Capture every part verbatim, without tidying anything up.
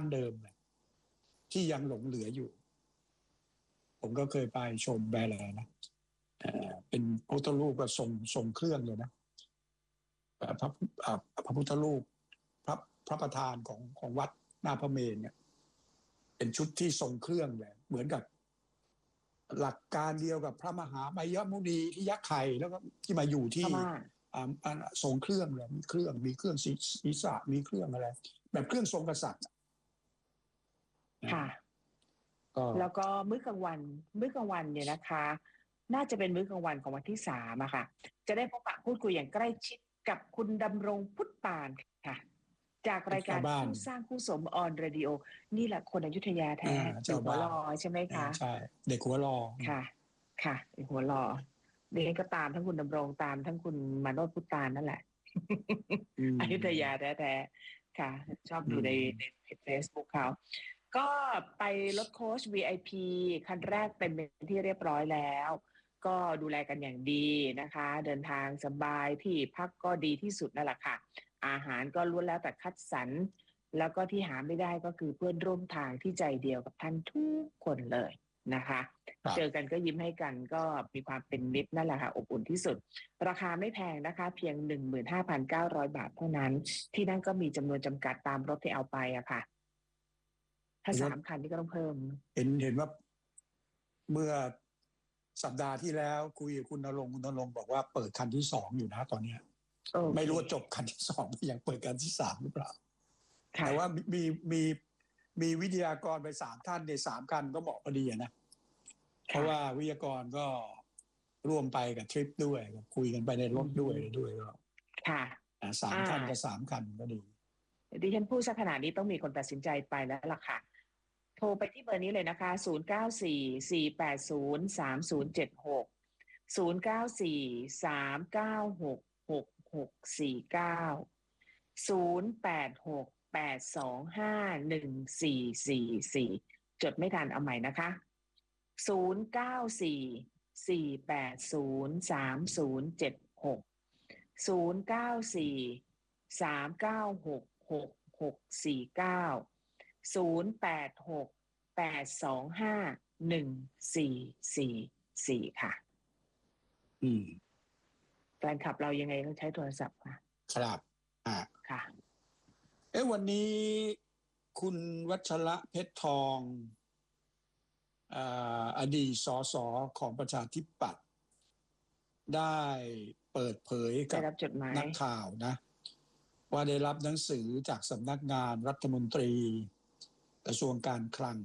เดิมที่ยังหลงเหลืออยู่ ผมก็เคยไปชมแบรนด์นะเป็นพระพุทธรูปก็ทรงทรงเครื่องเลยนะพระพระพุทธรูปพระพระประธานของของวัดหน้าพระเมรุเนี่ยเป็นชุดที่ทรงเครื่องเลยเหมือนกับหลักการเดียวกับพระมหามายมุนีที่ยักษ์ไข่แล้วก็ที่มาอยู่ที่ทรงเครื่องเลยมีเครื่องมีเครื่องศีรษะมีเครื่องอะไรแบบเครื่องทรงกษัตริย์ค่ะแล้วก็มื้อกลางวันมื้อกลางวันเนี่ยนะคะน่าจะเป็นมื้อกลางวันของวันที่สามอะค่ะจะได้พบปะพูดคุยอย่างใกล้ชิดกับคุณดำรงพุทธปานค่ะจากรายการคู่สร้างคู่สมออนเรดิโอนี่แหละคนอยุธยาแท้เด็กหัวรอใช่ไหมคะใช่เด็กหัวรอค่ะค่ะเด็กหัวรอเด็กก็ตามทั้งคุณดำรงตามทั้งคุณมาโนชพุทธปานนั่นแหละอยุธยาแท้ๆค่ะชอบดูในในเฟซบุ๊กเขาก็ไปรถโค้ช วี ไอ พี คันแรกเป็นที่เรียบร้อยแล้วก็ดูแลกันอย่างดีนะคะเดินทางสบายที่พักก็ดีที่สุดนั่นแหละค่ะอาหารก็ล้วนแล้วแต่คัดสรรแล้วก็ที่หาไม่ได้ก็คือเพื่อนร่วมทางที่ใจเดียวกับท่านทุกคนเลยนะคะเจอกันก็ยิ้มให้กันก็มีความเป็นมิตรนั่นแหละค่ะอบอุ่นที่สุดราคาไม่แพงนะคะเพียง หนึ่งหมื่นห้าพันเก้าร้อย บาทเท่านั้นที่นั่นก็มีจำนวนจำกัดตามรถที่เอาไปอะค่ะถ้าสามคันนี่ก็ต้องเพิ่มเห็นเห็นว่าเมื่อสัปดาห์ที่แล้วคุยกับคุณณรงค์คุณณรงค์บอกว่าเปิดคันที่สองอยู่นะตอนนี้ okay. ไม่รู้ว่าจบคันที่สองยังเปิดคันที่สามหรือเปล่าแต่ว่ามีมีมีวิทยากรไปสามท่านในสามคันก็เหมาะพอดีนะเพราะว่าวิทยากรก็ร่วมไปกับทริปด้วยคุยกันไปในรถด้วยด้วยก็ค่ะสามคันกับสามคันก็ดีดิฉันพูดสักขนาดนี้ต้องมีคนตัดสินใจไปแล้วล่ะค่ะโทรไปที่เบอร์นี้เลยนะคะศูนย์ เก้า สี่ สี่ แปด ศูนย์ สาม ศูนย์ เจ็ด หก ศูนย์ เก้า สี่ สาม เก้า หก หก หก สี่ เก้า ศูนย์ แปด หก แปด สอง ห้า หนึ่ง สี่ สี่ สี่ จดไม่ทันเอาใหม่นะคะศูนย์ เก้า สี่ สี่ แปด ศูนย์ สาม ศูนย์ เจ็ด หก ศูนย์ เก้า สี่ สาม เก้า หก หก หก สี่ เก้า ศูนย์ แปด หก แปด สอง ห้า หนึ่ง สี่ สี่ สี่ ค่ะอืมแฟนคลับเรายังไงต้องใช้โทรศัพท์ค่ะครับอ่าค่ะเอ๊ะวันนี้คุณวัชระเพชรทองอ่าอดีตสสของประชาธิปัตย์ได้เปิดเผยกับนักข่าวนะว่าได้รับหนังสือจากสำนักงานรัฐมนตรีกระทรวงการคลัง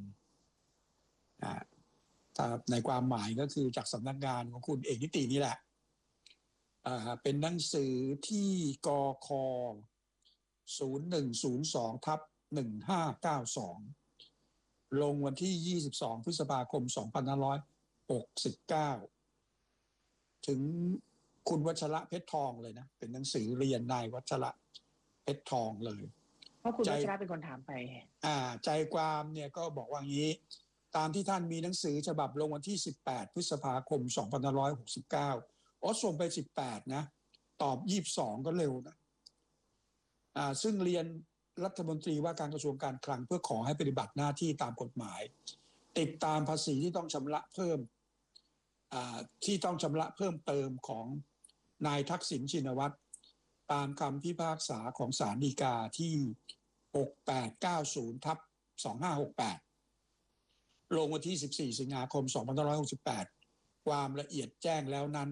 ในความหมายก็คือจากสำนักงานของคุณเอกนิตินี่แหละเป็นหนังสือที่กค ศูนย์ หนึ่ง ศูนย์ สอง ทับ หนึ่ง ห้า เก้า สอง ลงวันที่ยี่สิบสองพฤษภาคมสองพันห้าร้อยหกสิบเก้าถึงคุณวัชระเพชรทองเลยนะเป็นหนังสือเรียนนายวัชระเพชรทองเลยเพราะคุณวัชระเป็นคนถามไปอ่าใจความเนี่ยก็บอกว่างี้ตามที่ท่านมีหนังสือฉบับลงวันที่สิบแปดพฤษภาคมสองพันห้าร้อยหกสิบเก้าอ๋อส่งไปสิบแปดนะตอบยี่สิบสองก็เร็วนะอ่าซึ่งเรียนรัฐมนตรีว่าการกระทรวงการคลังเพื่อขอให้ปฏิบัติหน้าที่ตามกฎหมายติดตามภาษีที่ต้องชำระเพิ่มอ่าที่ต้องชำระเพิ่มเติมของนายทักษิณชินวัตรตามคำพิพากษาของศาลฎีกาที่หกแปดเก้าศูนย์ ทับ สองห้าหกแปดลงวันที่สิบสี่สิงหาคมสองพันห้าร้อยหกสิบแปดความละเอียดแจ้งแล้วนั้น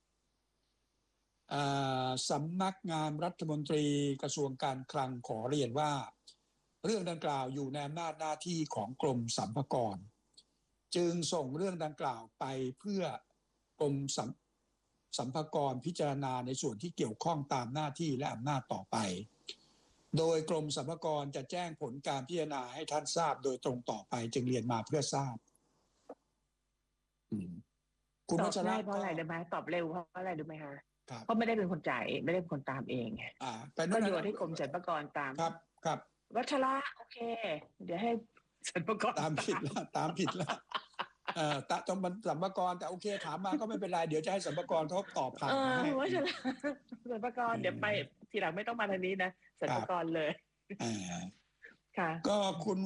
สำนักงานรัฐมนตรีกระทรวงการคลังขอเรียนว่าเรื่องดังกล่าวอยู่ในอำนาจหน้าที่ของกรมสรรพากรจึงส่งเรื่องดังกล่าวไปเพื่อกรมสรรพากรพิจารณาในส่วนที่เกี่ยวข้องตามหน้าที่และอำนาจต่อไปโดยกรมสรรพากรจะแจ้งผลการพิจารณาให้ท่านทราบโดยตรงต่อไปจึงเรียนมาเพื่อทราบคุณวัชระเพราะอะไรรู้ไหมตอบเร็วเพราะอะไรรู้ไหมคะเพราะไม่ได้เป็นคนจ่ายไม่ได้เป็นคนตามเองก็โยนให้กรมสรรพากรตามครับครับวัชระโอเคเดี๋ยวให้สรรพากรตามผิดแล้วตามผิดแล้วเอ่อตต้องสรรพากรแต่โอเคถามมาก็ไม่เป็นไรเดี๋ยวจะให้สรรพากรเขาตอบผ่านให้วัชระสรรพากรเดี๋ยวไปทีหลังไม่ต้องมาทางนี้นะสรรพากรเลยอ่าค่ะก็คุณ